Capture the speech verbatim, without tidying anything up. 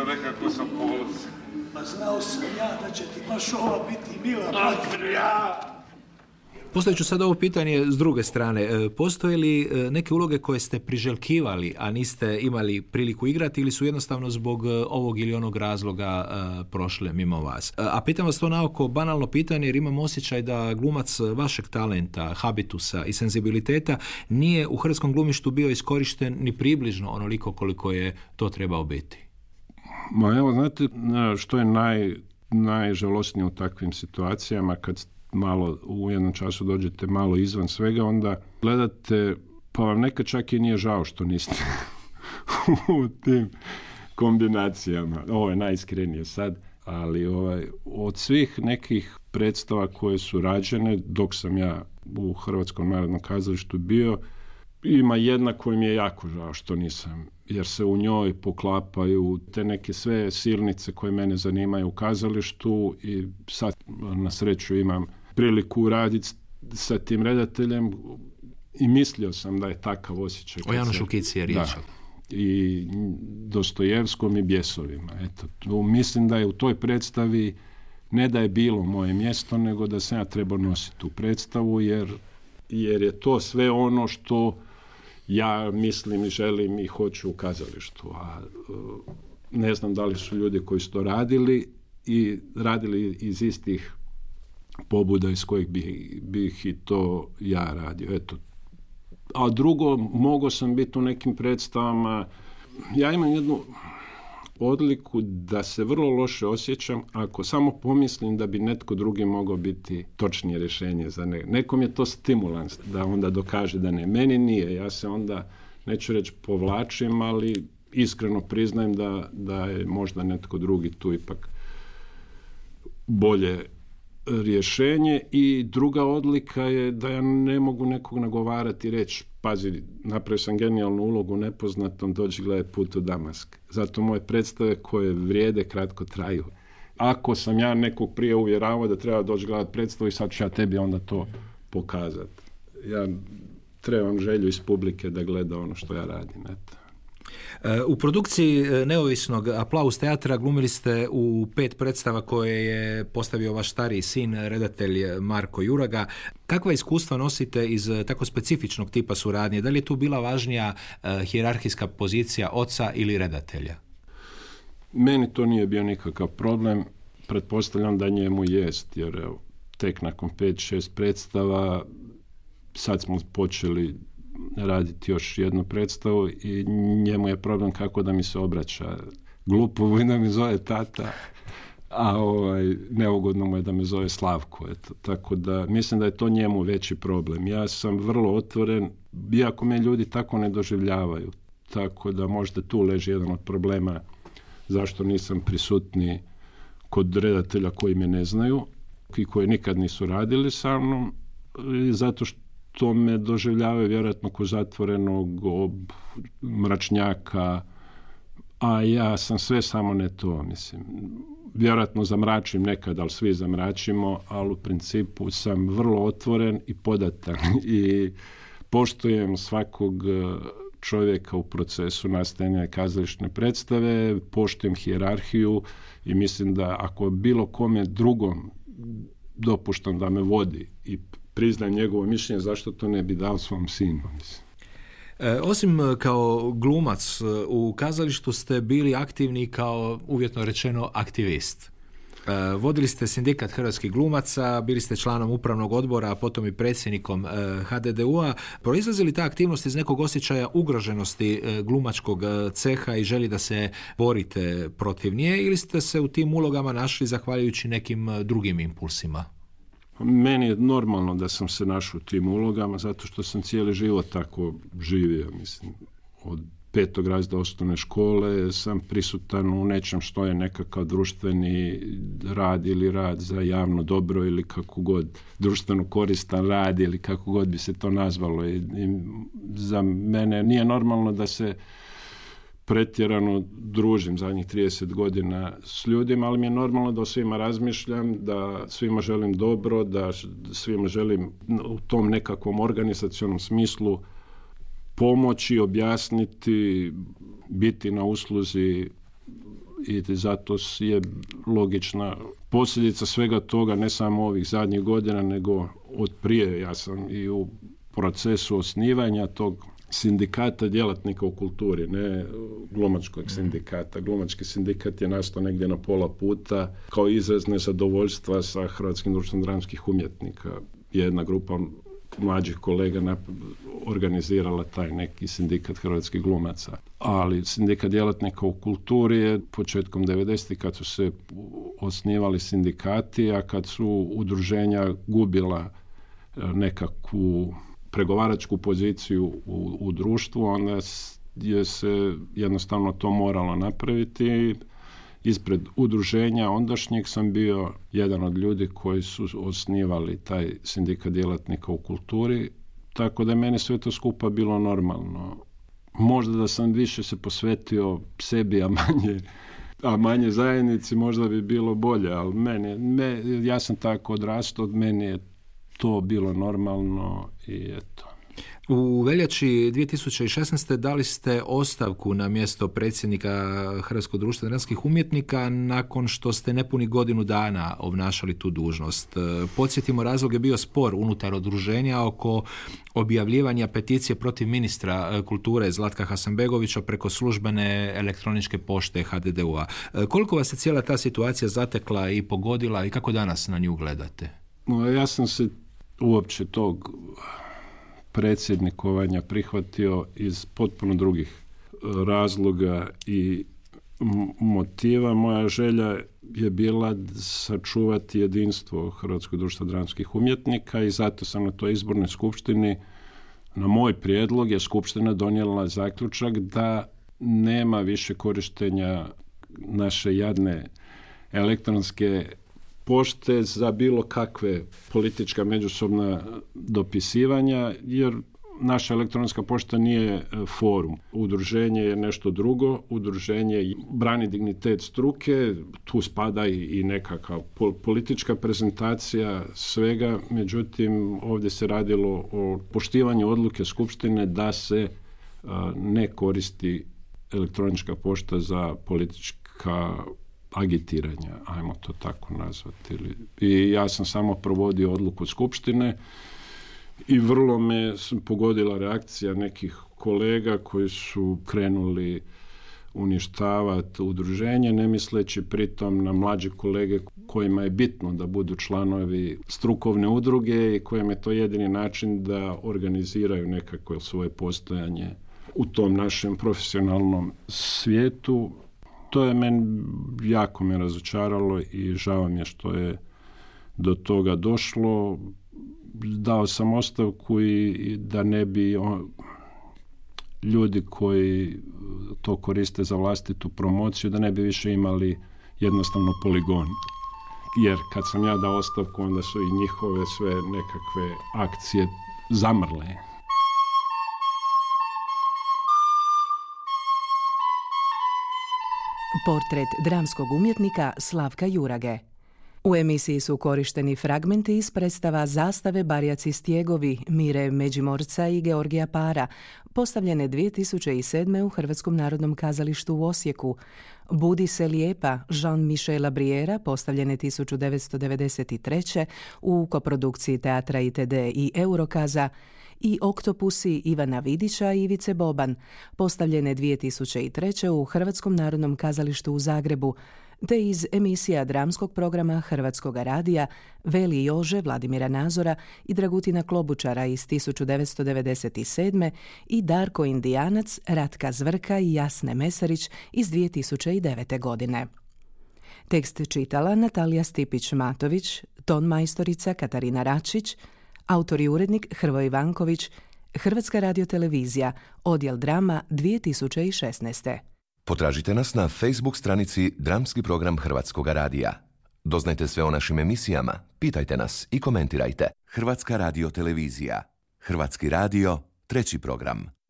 sam nekako sam polos. Pa znao sam ja da će ti baš ova biti mila. Andrija! Postavit ću sad ovo pitanje s druge strane. Postoje li neke uloge koje ste priželjkivali, a niste imali priliku igrati ili su jednostavno zbog ovog ili onog razloga prošle mimo vas? A pitam vas to naoko banalno pitanje jer imam osjećaj da glumac vašeg talenta, habitusa i senzibiliteta nije u hrvatskom glumištu bio iskorišten ni približno onoliko koliko je to trebao biti. Ma evo, znate što je naj, najžalosnije u takvim situacijama kad malo u jednom času dođete malo izvan svega, onda gledate, pa vam nekad čak i nije žao što niste u tim kombinacijama. Ovo je najiskrenije sad, ali ovaj, od svih nekih predstava koje su rađene dok sam ja u Hrvatskom narodnom kazalištu bio, ima jedna koju mi je jako žao što nisam, jer se u njoj poklapaju te neke sve silnice koje mene zanimaju u kazalištu i sad na sreću imam priliku raditi sa tim redateljem i mislio sam da je takav osjećaj. O Janu Šukici je riječ. I Dostojevskom i Bjesovima. Eto, tu mislim da je u toj predstavi ne da je bilo moje mjesto, nego da sam ja trebao nositi tu predstavu, jer, jer je to sve ono što ja mislim i želim i hoću u kazalištu. A ne znam da li su ljudi koji su to radili i radili iz istih pobuda iz kojih bih, bih i to ja radio. Eto. A drugo, mogao sam biti u nekim predstavama. Ja imam jednu odliku da se vrlo loše osjećam ako samo pomislim da bi netko drugi mogao biti točnije rješenje za ne. Nekom je to stimulans da onda dokaže da ne. Meni nije. Ja se onda, neću reći povlačim, ali iskreno priznajem da, da je možda netko drugi tu ipak bolje rješenje. I druga odlika je da ja ne mogu nekog nagovarati i reći, pazi, napravio sam genijalnu ulogu nepoznatom, dođi gledaj Put u Damask. Zato moje predstave koje vrijede kratko traju. Ako sam ja nekog prije uvjeravao da treba doći gledati predstavu i sad ću ja tebi onda to pokazati. Ja trebam želju iz publike da gleda ono što ja radim. Eto. U produkciji neovisnog Aplauz teatra glumili ste u pet predstava koje je postavio vaš stariji sin, redatelj Marko Juraga. Kakva iskustva nosite iz tako specifičnog tipa suradnje? Da li je tu bila važnija uh, hijerarhijska pozicija oca ili redatelja? Meni to nije bio nikakav problem. Pretpostavljam da njemu jest, jer evo, tek nakon pet, šest predstava sad smo počeli raditi još jednu predstavu i njemu je problem kako da mi se obraća. Glupo je da mi zove tata, a ovaj, neugodno mu je da me zove Slavko. Eto. Tako da mislim da je to njemu veći problem. Ja sam vrlo otvoren, iako me ljudi tako ne doživljavaju. Tako da možda tu leži jedan od problema zašto nisam prisutni kod redatelja koji me ne znaju i koji nikad nisu radili sa mnom, zato što to me doživljavaju vjerojatno ko zatvorenog ob, mračnjaka, a ja sam sve samo ne to, mislim. Vjerojatno zamračim nekad, ali svi zamračimo, ali u principu sam vrlo otvoren i podatan i poštujem svakog čovjeka u procesu nastajanja kazališne predstave, poštujem hijerarhiju i mislim da ako bilo kome drugom dopuštam da me vodi i priznajem njegovo mišljenje, zašto to ne bi dao svom sinu, mislim. E, osim kao glumac u kazalištu ste bili aktivni kao, uvjetno rečeno, aktivist. E, vodili ste sindikat hrvatskih glumaca, bili ste članom upravnog odbora, a potom i predsjednikom e, ha de de u-a. Proizlazi li ta aktivnost iz nekog osjećaja ugroženosti e, glumačkog ceha i želi da se borite protiv nje, ili ste se u tim ulogama našli zahvaljujući nekim drugim impulsima? Meni je normalno da sam se našao u tim ulogama, zato što sam cijeli život tako živio, mislim, od petog razreda osnovne škole sam prisutan u nečem što je nekakav društveni rad ili rad za javno dobro ili kako god, društveno koristan rad ili kako god bi se to nazvalo. I, i za mene nije normalno da se pretjerano družim zadnjih trideset godina s ljudima, ali mi je normalno da o svima razmišljam, da svima želim dobro, da svima želim u tom nekakvom organizacionom smislu pomoći, objasniti, biti na usluzi i zato je logična posljedica svega toga, ne samo ovih zadnjih godina, nego od prije. Ja sam i u procesu osnivanja tog sindikata djelatnika u kulturi, ne glumačkog sindikata. Glumački sindikat je nastao negdje na pola puta kao izraz nezadovoljstva sa Hrvatskim društvom dramskih umjetnika. Jedna grupa mlađih kolega organizirala taj neki sindikat hrvatskih glumaca. Ali sindikat djelatnika u kulturi je početkom devedesetih kad su se osnivali sindikati, a kad su udruženja gubila nekakvu pregovaračku poziciju u, u društvu, onda je se jednostavno to moralo napraviti. Ispred udruženja ondašnjeg sam bio jedan od ljudi koji su osnivali taj sindikat djelatnika u kulturi, tako da je meni sve to skupa bilo normalno. Možda da sam više se posvetio sebi, a manje, a manje zajednici, možda bi bilo bolje, ali meni, me, ja sam tako odrastao, od meni je to bilo normalno i eto. U veljači dvije tisuće šesnaeste dali ste ostavku na mjesto predsjednika Hrvatskog društva dramskih umjetnika nakon što ste nepuni godinu dana obnašali tu dužnost. Podsjetimo, razlog je bio spor unutar udruženja oko objavljivanja peticije protiv ministra kulture Zlatka Hasanbegovića preko službene elektroničke pošte ha de de u a. Koliko vas je cijela ta situacija zatekla i pogodila i kako danas na nju gledate? No, ja sam se uopće tog predsjednikovanja prihvatio iz potpuno drugih razloga i motiva. Moja želja je bila sačuvati jedinstvo Hrvatskog društva dramskih umjetnika i zato sam na toj izbornoj skupštini, na moj prijedlog, je skupština donijela zaključak da nema više korištenja naše jadne elektronske pošte za bilo kakve politička međusobna dopisivanja, jer naša elektronska pošta nije forum. Udruženje je nešto drugo, udruženje brani dignitet struke, tu spada i nekakva politička prezentacija svega, međutim ovdje se radilo o poštivanju odluke skupštine da se ne koristi elektronička pošta za politička agitiranja, ajmo to tako nazvati. I ja sam samo provodio odluku skupštine i vrlo me pogodila reakcija nekih kolega koji su krenuli uništavati udruženje, ne misleći pritom na mlađe kolege kojima je bitno da budu članovi strukovne udruge i kojima je to jedini način da organiziraju nekako svoje postojanje u tom našem profesionalnom svijetu. To je meni jako me razočaralo i žao mi je što je do toga došlo. Dao sam ostavku i da ne bi on, ljudi koji to koriste za vlastitu promociju, da ne bi više imali jednostavno poligon. Jer kad sam ja dao ostavku, onda su i njihove sve nekakve akcije zamrle. Portret dramskog umjetnika Slavka Jurage. U emisiji su korišteni fragmenti iz predstava Zastave, Barjaci stjegovi Mire Međimorca i Georgija Para, postavljene dvije tisuće sedme u Hrvatskom narodnom kazalištu u Osijeku, Budi se lijepa Jean-Michela Briera, postavljene tisuću devetsto devedeset treće u koprodukciji Teatra i te de i Eurokaza, i Oktopusi Ivana Vidića i Ivice Boban, postavljene dvije tisuće treće u Hrvatskom narodnom kazalištu u Zagrebu, te iz emisija dramskog programa Hrvatskog radija Veli Jože Vladimira Nazora i Dragutina Klobučara iz tisuću devetsto devedeset sedme i Darko Indijanac, Ratka Zvrka i Jasne Mesarić iz dvije tisuće devete. godine. Tekst čitala Natalija Stipić-Matović, ton majstorica Katarina Račić, autor i urednik Hrvoje Ivanković, Hrvatska radiotelevizija, odjel drama dvije tisuće šesnaeste. Potražite nas na Facebook stranici Dramski program Hrvatskog radija. Doznajte sve o našim emisijama, pitajte nas i komentirajte. Hrvatska radiotelevizija. Hrvatski radio, treći program.